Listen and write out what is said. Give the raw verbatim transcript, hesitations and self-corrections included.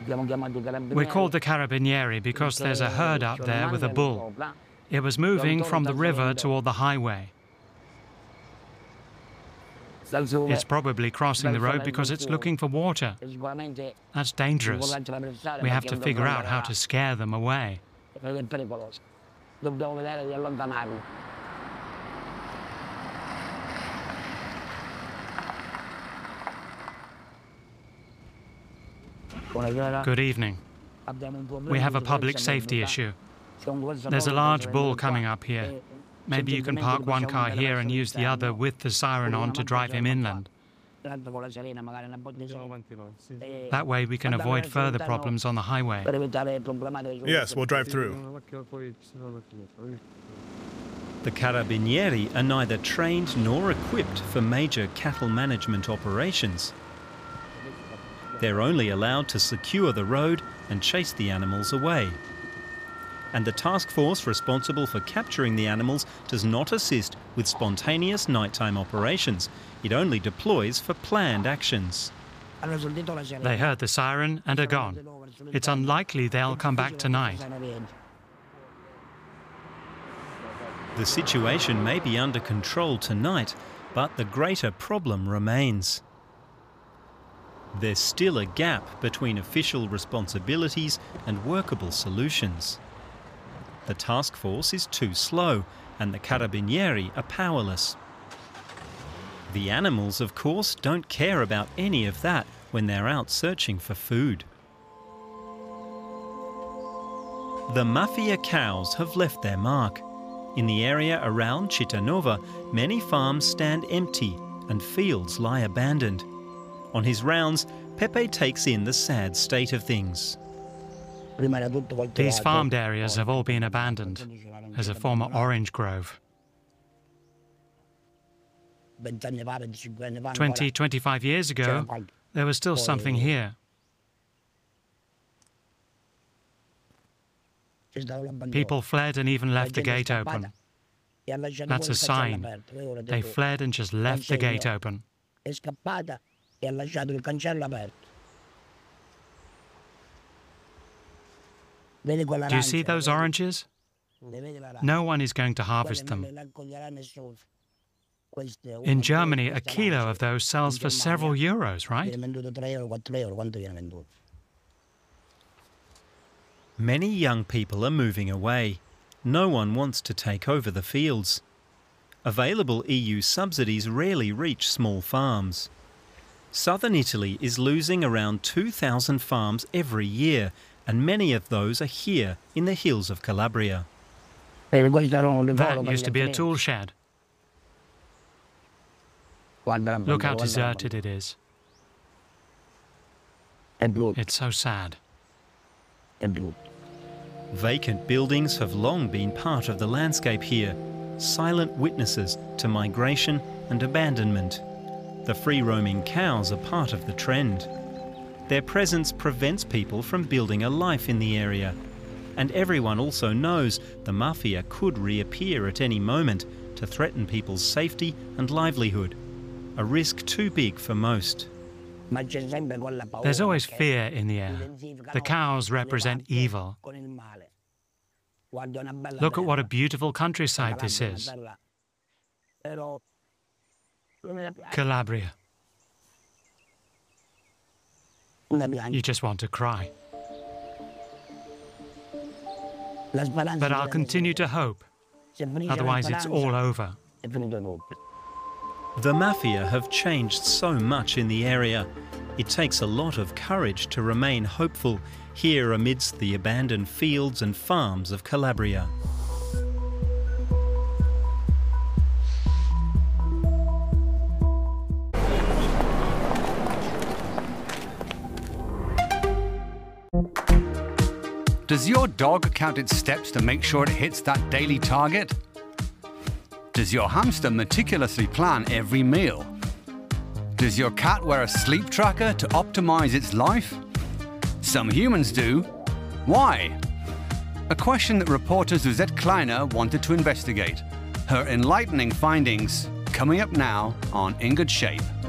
We're called the Carabinieri because there's a herd up there with a bull. It was moving from the river toward the highway. It's probably crossing the road because it's looking for water. That's dangerous. We have to figure out how to scare them away. Good evening. We have a public safety issue. There's a large bull coming up here. Maybe you can park one car here and use the other with the siren on to drive him inland. That way we can avoid further problems on the highway. Yes, we'll drive through. The Carabinieri are neither trained nor equipped for major cattle management operations. They're only allowed to secure the road and chase the animals away. And the task force responsible for capturing the animals does not assist with spontaneous nighttime operations. It only deploys for planned actions. They heard the siren and are gone. It's unlikely they'll come back tonight. The situation may be under control tonight, but the greater problem remains. There's still a gap between official responsibilities and workable solutions. The task force is too slow, and the Carabinieri are powerless. The animals, of course, don't care about any of that when they're out searching for food. The mafia cows have left their mark. In the area around Cittanova, many farms stand empty and fields lie abandoned. On his rounds, Pepe takes in the sad state of things. These farmed areas have all been abandoned as a former orange grove. Twenty, twenty-five years ago, there was still something here. People fled and even left the gate open. That's a sign. They fled and just left the gate open. Do you see those oranges? No one is going to harvest them. In Germany, a kilo of those sells for several euros, right? Many young people are moving away. No one wants to take over the fields. Available E U subsidies rarely reach small farms. Southern Italy is losing around two thousand farms every year, and many of those are here in the hills of Calabria. That used to be a tool shed. Look how deserted it is. It's so sad. Vacant buildings have long been part of the landscape here, silent witnesses to migration and abandonment. The free-roaming cows are part of the trend. Their presence prevents people from building a life in the area. And everyone also knows the mafia could reappear at any moment to threaten people's safety and livelihood. A risk too big for most. There's always fear in the air. The cows represent evil. Look at what a beautiful countryside this is. Calabria. You just want to cry. But I'll continue to hope. Otherwise, it's all over. The mafia have changed so much in the area. It takes a lot of courage to remain hopeful here amidst the abandoned fields and farms of Calabria. Does your dog count its steps to make sure it hits that daily target? Does your hamster meticulously plan every meal? Does your cat wear a sleep tracker to optimize its life? Some humans do. Why? A question that reporter Suzette Kleiner wanted to investigate. Her enlightening findings coming up now on In Good Shape.